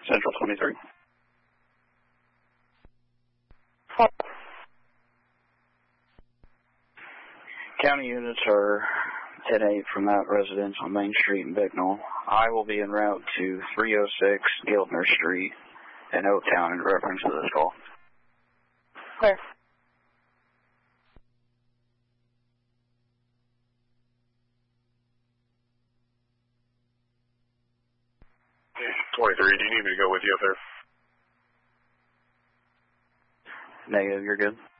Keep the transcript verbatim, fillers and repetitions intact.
Central twenty-three. County units are ten eight from that residence on Main Street in Bicknell. I will be en route to three oh six Giltner Street in Oaktown in reference to this call. Clear. twenty-three, do you need me to go with you up there? Negative, you're good.